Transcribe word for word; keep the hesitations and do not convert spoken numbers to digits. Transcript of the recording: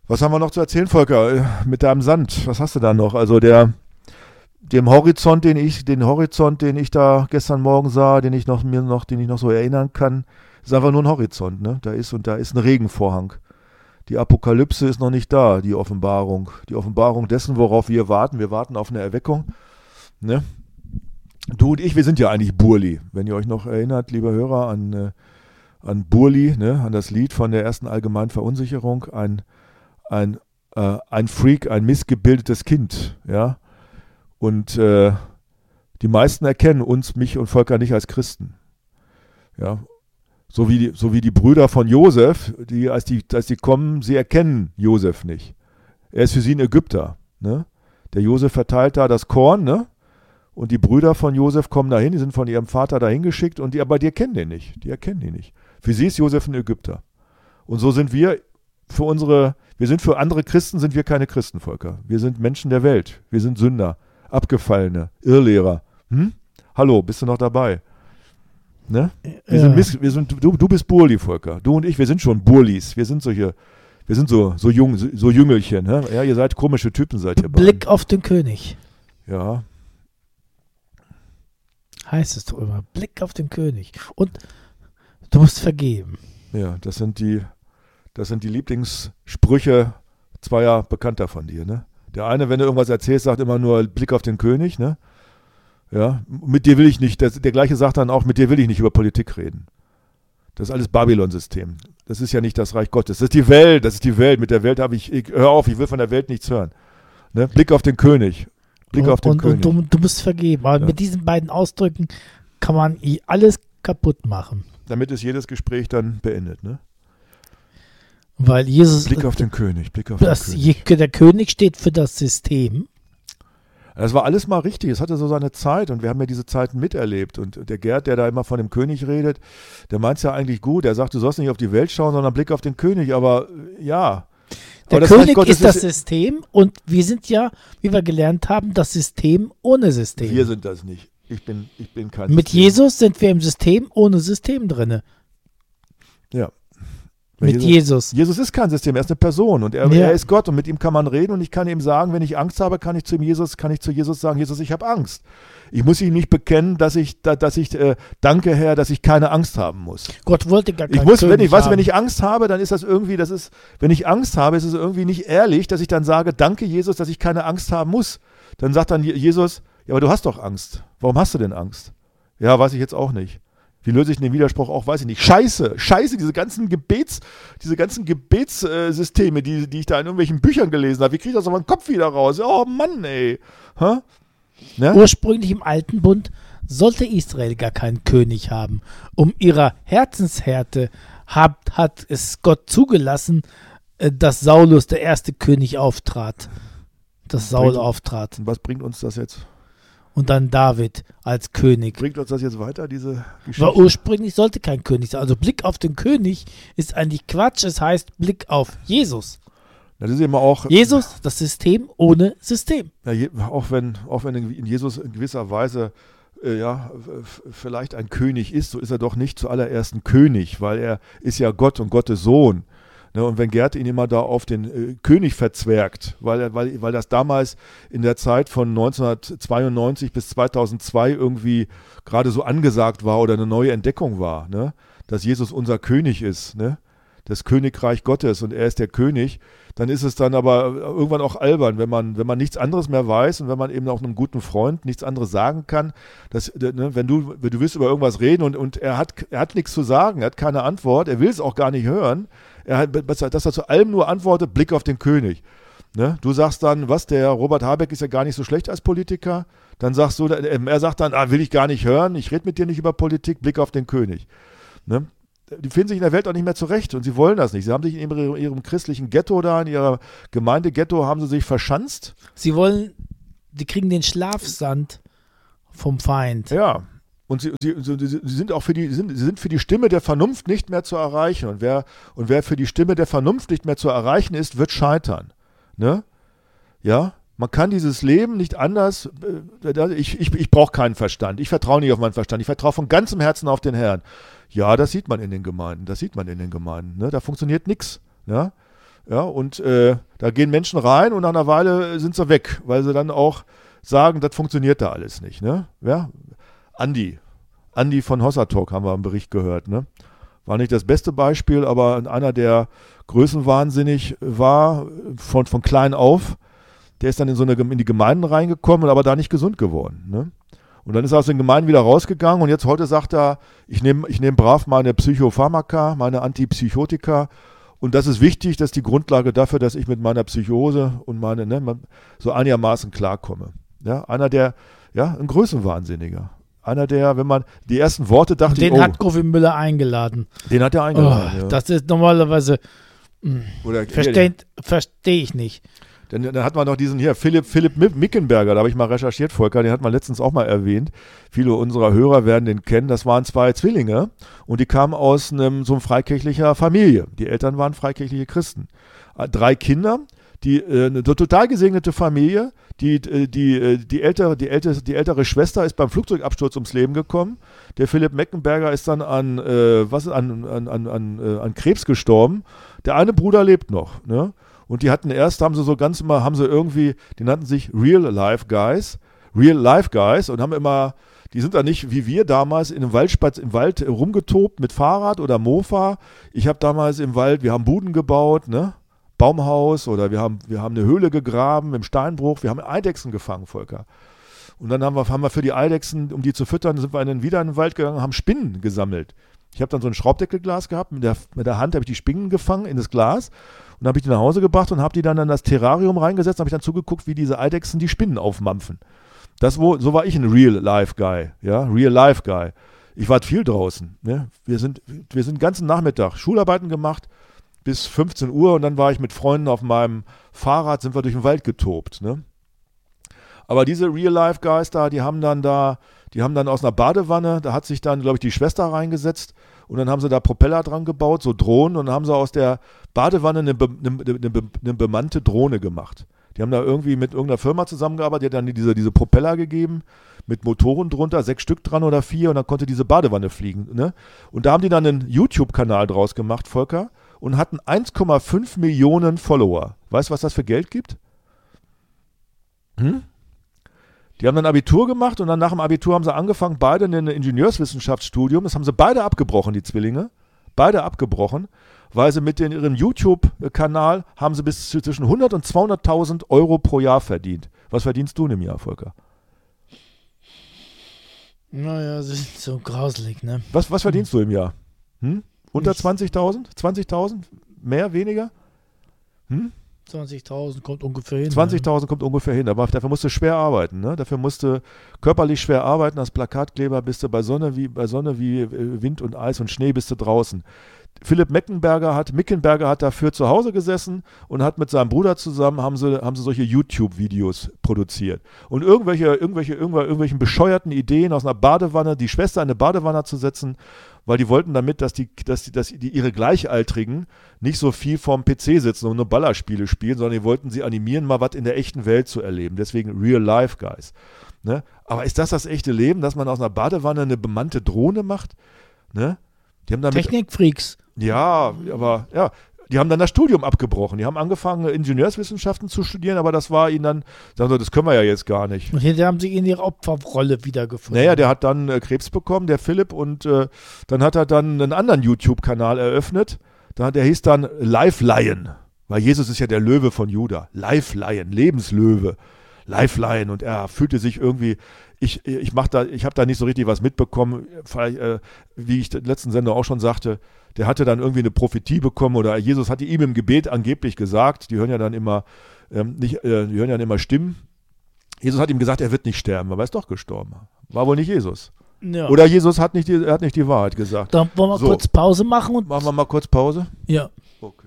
Was haben wir noch zu erzählen, Volker, mit deinem Sand? Was hast du da noch? Also der, dem Horizont, den ich, den Horizont, den ich da gestern Morgen sah, den ich noch mir noch, den ich noch so erinnern kann, ist einfach nur ein Horizont, ne? Da ist und da ist ein Regenvorhang. Die Apokalypse ist noch nicht da, die Offenbarung. Die Offenbarung dessen, worauf wir warten. Wir warten auf eine Erweckung, ne? Du und ich, wir sind ja eigentlich Burli. Wenn ihr euch noch erinnert, lieber Hörer, an, äh, an Burli, ne? An das Lied von der ersten allgemeinen Verunsicherung, ein Ein, äh, ein Freak, ein missgebildetes Kind, ja. Und äh, die meisten erkennen uns, mich und Volker nicht als Christen. Ja. So wie die, so wie die Brüder von Josef, die, als die, als die kommen, sie erkennen Josef nicht. Er ist für sie ein Ägypter. Ne? Der Josef verteilt da das Korn, ne? Und die Brüder von Josef kommen dahin, die sind von ihrem Vater dahin geschickt, und die, aber die erkennen den nicht. Die erkennen ihn nicht. Für sie ist Josef ein Ägypter. Und so sind wir für unsere, wir sind für andere Christen, sind wir keine Christen, Volker. Wir sind Menschen der Welt. Wir sind Sünder, Abgefallene, Irrlehrer. Hm? Hallo, bist du noch dabei? Ne? Wir Ja. sind, Miss, wir sind du, du bist Burli, Volker. Du und ich, wir sind schon Burlis. Wir sind solche, wir sind so, so jung, so, so Jüngelchen. Ne? Ja, ihr seid komische Typen, seid ihr beide. Blick auf den König. Ja. Heißt es doch immer. Blick auf den König. Und du musst vergeben. Ja, das sind die, das sind die Lieblingssprüche zweier Bekannter von dir, ne? Der eine, wenn du irgendwas erzählst, sagt immer nur Blick auf den König, ne? Ja, mit dir will ich nicht, der, der gleiche sagt dann auch, mit dir will ich nicht über Politik reden. Das ist alles Babylon-System. Das ist ja nicht das Reich Gottes. Das ist die Welt, das ist die Welt. Mit der Welt habe ich, ich, hör auf, ich will von der Welt nichts hören. Ne? Blick auf den König. Blick und, auf den und, König. Und du, du musst vergeben. Aber Ja. mit diesen beiden Ausdrücken kann man i- alles kaputt machen. Damit ist jedes Gespräch dann beendet, ne? Weil Jesus, Blick auf den König, Blick auf das, den König. der König steht für das System. Das war alles mal richtig. Es hatte so seine Zeit und wir haben ja diese Zeiten miterlebt. Und der Gerd, der da immer von dem König redet, der meint es ja eigentlich gut. Er sagt, du sollst nicht auf die Welt schauen, sondern Blick auf den König. Aber äh, ja. Der Aber das König Reich Gottes ist das System und wir sind ja, wie wir gelernt haben, das System ohne System. Wir sind das nicht. Ich bin, ich bin kein Mit System. Jesus sind wir im System ohne System drinne. Ja. Mit Jesus. Jesus ist kein System, er ist eine Person und er, Ja. er ist Gott und mit ihm kann man reden und ich kann ihm sagen, wenn ich Angst habe, kann ich zu ihm Jesus, kann ich zu Jesus sagen, Jesus, ich habe Angst. Ich muss ihm nicht bekennen, dass ich, da, dass ich, äh, danke Herr, dass ich keine Angst haben muss. Gott wollte gar Ich keinen muss, wenn König ich, weißt du, haben. wenn ich Angst habe, dann ist das irgendwie, das ist, wenn ich Angst habe, ist es irgendwie nicht ehrlich, dass ich dann sage, danke Jesus, dass ich keine Angst haben muss. Dann sagt dann Je- Jesus, ja, aber du hast doch Angst. Warum hast du denn Angst? Ja, weiß ich jetzt auch nicht. Wie löse ich den Widerspruch auch, weiß ich nicht. Scheiße, scheiße, diese ganzen Gebets, diese ganzen Gebetssysteme, die, die ich da in irgendwelchen Büchern gelesen habe, wie kriege ich das aus meinem Kopf wieder raus? Oh Mann, ey. Hä? Ne? Ursprünglich im Alten Bund sollte Israel gar keinen König haben. Um ihrer Herzenshärte hat, hat es Gott zugelassen, äh, dass Saulus der erste König auftrat. Dass Saul Bringt- auftrat. Und was bringt uns das jetzt? Und dann David als König. Bringt uns das jetzt weiter, diese Geschichte? Aber ursprünglich sollte kein König sein. Also Blick auf den König ist eigentlich Quatsch. Es heißt Blick auf Jesus. Das ist immer auch, Jesus, das System ohne System. ja, je, auch wenn, auch wenn in Jesus in gewisser Weise äh, ja, f- vielleicht ein König ist, so ist er doch nicht zuallererst ein König, weil er ist ja Gott und Gottes Sohn. Ne, und wenn Gerd ihn immer da auf den äh, König verzwergt, weil, er, weil, weil das damals in der Zeit von neunzehnhundertzweiundneunzig bis zweitausendzwei irgendwie gerade so angesagt war oder eine neue Entdeckung war, ne, dass Jesus unser König ist, ne, das Königreich Gottes und er ist der König, dann ist es dann aber irgendwann auch albern, wenn man, wenn man nichts anderes mehr weiß und wenn man eben auch einem guten Freund nichts anderes sagen kann, dass, ne, wenn du, wenn du willst über irgendwas reden und, und er hat, er hat nichts zu sagen, er hat keine Antwort, er will es auch gar nicht hören, er hat, dass er zu allem nur antwortet, Blick auf den König. Ne? Du sagst dann, was, der Robert Habeck ist ja gar nicht so schlecht als Politiker, dann sagst du, er sagt dann, ah, will ich gar nicht hören, ich rede mit dir nicht über Politik, Blick auf den König. Ne? Die finden sich in der Welt auch nicht mehr zurecht und sie wollen das nicht. Sie haben sich in ihrem, ihrem christlichen Ghetto da, in ihrer Gemeinde-Ghetto, haben sie sich verschanzt. Sie wollen, die kriegen den Schlafsand vom Feind. Ja. Und sie, sie, sie, sie sind auch für die, sie sind, sie sind für die Stimme der Vernunft nicht mehr zu erreichen. Und wer, und wer für die Stimme der Vernunft nicht mehr zu erreichen ist, wird scheitern. Ne? Ja? Man kann dieses Leben nicht anders, äh, ich, ich, ich brauche keinen Verstand, ich vertraue nicht auf meinen Verstand, ich vertraue von ganzem Herzen auf den Herrn. Ja, das sieht man in den Gemeinden, das sieht man in den Gemeinden, ne? Da funktioniert nichts. Ja? Ja, und äh, da gehen Menschen rein und nach einer Weile sind sie weg, weil sie dann auch sagen, das funktioniert da alles nicht. Ne? Ja? Andi, Andi von Hossertalk haben wir im Bericht gehört. Ne? War nicht das beste Beispiel, aber einer, der größenwahnsinnig war, von, von klein auf, der ist dann in, so eine, in die Gemeinden reingekommen, aber da nicht gesund geworden. Ne? Und dann ist er aus den Gemeinden wieder rausgegangen und jetzt heute sagt er, ich nehme ich nehm brav meine Psychopharmaka, meine Antipsychotika. Und das ist wichtig, das ist die Grundlage dafür, dass ich mit meiner Psychose und meine, ne, so einigermaßen klarkomme. Ja, einer der, ja, ein Größenwahnsinniger. Einer der, wenn man die ersten Worte dachte, den ich, oh, hat Kofi Müller eingeladen. Den hat er eingeladen. Oh, ja. Das ist normalerweise, verstehe versteh ich nicht. Dann, dann hat man noch diesen hier, Philipp, Philipp Mickenberger, da habe ich mal recherchiert, Volker, den hat man letztens auch mal erwähnt. Viele unserer Hörer werden den kennen. Das waren zwei Zwillinge und die kamen aus einem, so einer freikirchlicher Familie. Die Eltern waren freikirchliche Christen. Drei Kinder, die, äh, eine total gesegnete Familie. Die, die, die, ältere, die, ältere, die ältere Schwester ist beim Flugzeugabsturz ums Leben gekommen. Der Philipp Meckenberger ist dann an, äh, was, an, an, an, an, äh, an Krebs gestorben. Der eine Bruder lebt noch, ne? Und die hatten erst, haben sie so ganz immer, haben sie irgendwie, die nannten sich Real Life Guys, Real Life Guys und haben immer, die sind da nicht wie wir damals in einem Waldspatz, im Wald rumgetobt mit Fahrrad oder Mofa. Ich habe damals im Wald, wir haben Buden gebaut, ne? Baumhaus oder wir haben, wir haben eine Höhle gegraben im Steinbruch, wir haben Eidechsen gefangen, Volker. Und dann haben wir, haben wir für die Eidechsen, um die zu füttern, sind wir in, wieder in den Wald gegangen, haben Spinnen gesammelt. Ich habe dann so ein Schraubdeckelglas gehabt, mit der, mit der Hand habe ich die Spinnen gefangen in das Glas und habe ich die nach Hause gebracht und habe die dann in das Terrarium reingesetzt und habe ich dann zugeguckt, wie diese Eidechsen die Spinnen aufmampfen. Das wo, so war ich ein Real-Life-Guy, ja, Real-Life-Guy. Ich war viel draußen, ne? Wir sind, wir sind den ganzen Nachmittag Schularbeiten gemacht, bis fünfzehn Uhr und dann war ich mit Freunden auf meinem Fahrrad, sind wir durch den Wald getobt, ne? Aber diese Real-Life-Guys da, die haben dann da, die haben dann aus einer Badewanne, da hat sich dann, glaube ich, die Schwester reingesetzt und dann haben sie da Propeller dran gebaut, so Drohnen und dann haben sie aus der Badewanne eine, be, eine, eine, eine bemannte Drohne gemacht. Die haben da irgendwie mit irgendeiner Firma zusammengearbeitet, die hat dann diese, diese Propeller gegeben, mit Motoren drunter, sechs Stück dran oder vier und dann konnte diese Badewanne fliegen, ne? Und da haben die dann einen YouTube-Kanal draus gemacht, Volker, und hatten eins Komma fünf Millionen Follower. Weißt du, was das für Geld gibt? Hm? Die haben dann Abitur gemacht und dann nach dem Abitur haben sie angefangen, beide in ein Ingenieurswissenschaftsstudium, das haben sie beide abgebrochen, die Zwillinge, beide abgebrochen, weil sie mit den, ihrem YouTube-Kanal haben sie bis zwischen hundert und zweihunderttausend Euro pro Jahr verdient. Was verdienst du in einem Jahr, Volker? Naja, das ist so grauselig, ne? Was, was verdienst hm. du im Jahr? Hm? Unter zwanzigtausend? zwanzigtausend? Mehr, weniger? Hm? zwanzigtausend kommt ungefähr hin. zwanzigtausend kommt ungefähr hin, aber dafür musst du schwer arbeiten, ne? Dafür musst du körperlich schwer arbeiten, als Plakatkleber bist du bei Sonne wie, bei Sonne wie Wind und Eis und Schnee bist du draußen. Philipp Meckenberger hat, Mickenberger hat dafür zu Hause gesessen und hat mit seinem Bruder zusammen, haben sie, haben sie solche YouTube-Videos produziert. Und irgendwelche, irgendwelche, irgendwelche, irgendwelchen bescheuerten Ideen aus einer Badewanne, die Schwester in eine Badewanne zu setzen, weil die wollten damit, dass die, dass die, dass die ihre Gleichaltrigen nicht so viel vorm P C sitzen und nur Ballerspiele spielen, sondern die wollten sie animieren, mal was in der echten Welt zu erleben. Deswegen Real-Life-Guys. Ne? Aber ist das das echte Leben, dass man aus einer Badewanne eine bemannte Drohne macht? Ne? Die haben damit, Technikfreaks. Ja, aber ja, die haben dann das Studium abgebrochen. Die haben angefangen, Ingenieurswissenschaften zu studieren, aber das war ihnen dann, sagen sie, das können wir ja jetzt gar nicht. Und hinterher haben sie in ihre Opferrolle wiedergefunden. Naja, der hat dann äh, Krebs bekommen, der Philipp, und äh, dann hat er dann einen anderen YouTube-Kanal eröffnet. Da, der hieß dann Life Lion, weil Jesus ist ja der Löwe von Juda. Life Lion, Lebenslöwe. Lifeline und er fühlte sich irgendwie, ich, ich mach da, ich habe da nicht so richtig was mitbekommen, äh, wie ich in der letzten Sendung auch schon sagte, der hatte dann irgendwie eine Prophetie bekommen oder Jesus hatte ihm im Gebet angeblich gesagt, die hören ja dann immer, ähm, nicht, äh, die hören ja dann immer Stimmen. Jesus hat ihm gesagt, er wird nicht sterben, aber er ist doch gestorben. War wohl nicht Jesus. Ja. Oder Jesus hat nicht, die, er hat nicht die Wahrheit gesagt. Dann wollen wir so. kurz Pause machen und. Machen wir mal kurz Pause? Ja. Okay.